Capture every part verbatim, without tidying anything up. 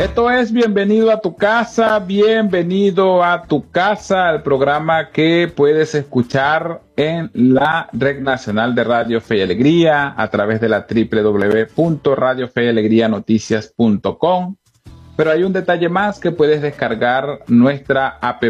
Esto es Bienvenido a tu casa, bienvenido a tu casa, el programa que puedes escuchar en la Red Nacional de Radio Fe y Alegría a través de la doble u doble u doble u punto radio fe y alegría noticias punto com. Pero hay un detalle más, que puedes descargar nuestra app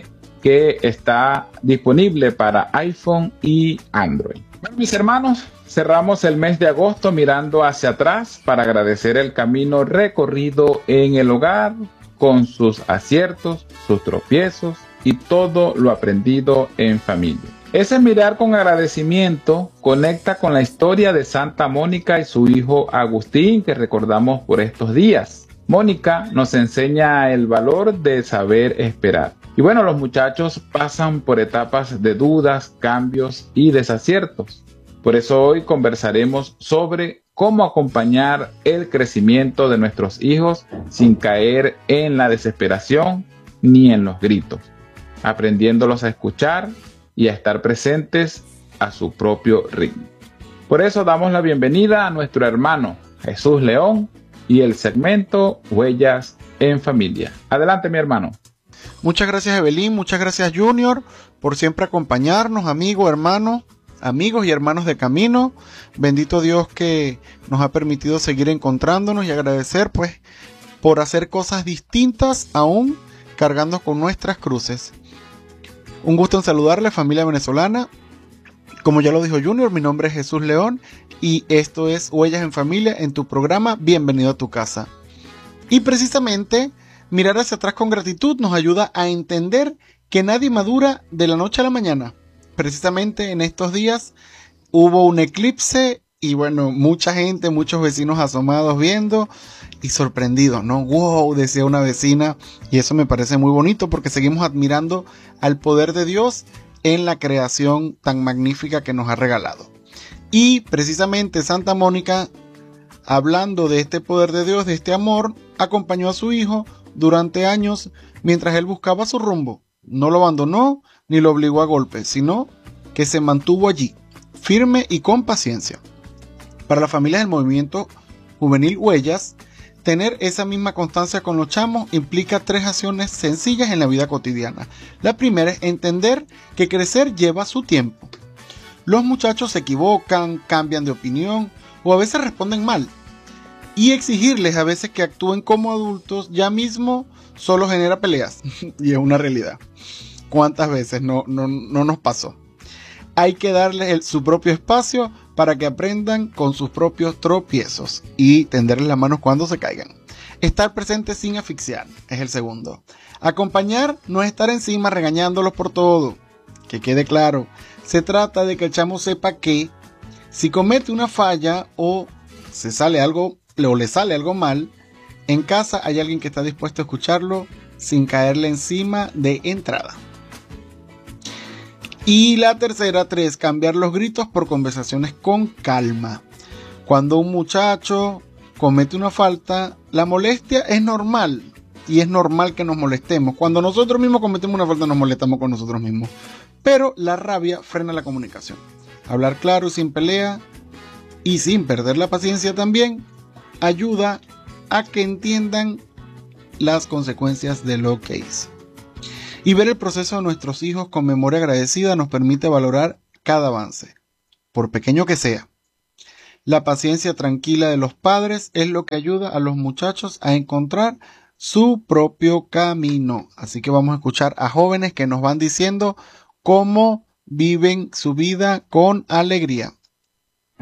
que está disponible para iPhone y Android. Bueno, mis hermanos, cerramos el mes de agosto mirando hacia atrás para agradecer el camino recorrido en el hogar, con sus aciertos, sus tropiezos y todo lo aprendido en familia. Ese mirar con agradecimiento conecta con la historia de Santa Mónica y su hijo Agustín, que recordamos por estos días. Mónica nos enseña el valor de saber esperar. Y bueno, los muchachos pasan por etapas de dudas, cambios y desaciertos. Por eso hoy conversaremos sobre cómo acompañar el crecimiento de nuestros hijos sin caer en la desesperación ni en los gritos, aprendiéndolos a escuchar y a estar presentes a su propio ritmo. Por eso damos la bienvenida a nuestro hermano Jesús León y el segmento Huellas en Familia. Adelante, mi hermano. Muchas gracias, Evelyn, muchas gracias, Junior, por siempre acompañarnos, amigo, hermano, amigos y hermanos de camino. Bendito Dios que nos ha permitido seguir encontrándonos, y agradecer pues por hacer cosas distintas aún cargando con nuestras cruces. Un gusto en saludarle, familia venezolana. Como ya lo dijo Junior, mi nombre es Jesús León y esto es Huellas en Familia, en tu programa Bienvenido a tu casa. Y precisamente mirar hacia atrás con gratitud nos ayuda a entender que nadie madura de la noche a la mañana. Precisamente en estos días hubo un eclipse y bueno, mucha gente, muchos vecinos asomados viendo y sorprendidos, ¿no? ¡Wow!, decía una vecina, y eso me parece muy bonito porque seguimos admirando al poder de Dios en la creación tan magnífica que nos ha regalado. Y precisamente Santa Mónica, hablando de este poder de Dios, de este amor, acompañó a su hijo durante años mientras él buscaba su rumbo. No lo abandonó ni lo obligó a golpes, sino que se mantuvo allí, firme y con paciencia. Para las familias del movimiento juvenil Huellas, tener esa misma constancia con los chamos implica tres acciones sencillas en la vida cotidiana. La primera es entender que crecer lleva su tiempo. Los muchachos se equivocan, cambian de opinión o a veces responden mal. Y exigirles a veces que actúen como adultos ya mismo solo genera peleas. Y es una realidad. ¿Cuántas veces no, no, no nos pasó? Hay que darles el, su propio espacio para que aprendan con sus propios tropiezos y tenderles las manos cuando se caigan. Estar presente sin asfixiar es el segundo. Acompañar no es estar encima regañándolos por todo. Que quede claro, se trata de que el chamo sepa que si comete una falla o se sale algo o le sale algo mal, en casa hay alguien que está dispuesto a escucharlo sin caerle encima de entrada. Y la tercera, tres, cambiar los gritos por conversaciones con calma. Cuando un muchacho comete una falta, la molestia es normal y es normal que nos molestemos. Cuando nosotros mismos cometemos una falta, nos molestamos con nosotros mismos. Pero la rabia frena la comunicación. Hablar claro y sin pelea y sin perder la paciencia también ayuda a que entiendan las consecuencias de lo que hizo. Y ver el proceso de nuestros hijos con memoria agradecida nos permite valorar cada avance, por pequeño que sea. La paciencia tranquila de los padres es lo que ayuda a los muchachos a encontrar su propio camino. Así que vamos a escuchar a jóvenes que nos van diciendo cómo viven su vida con alegría.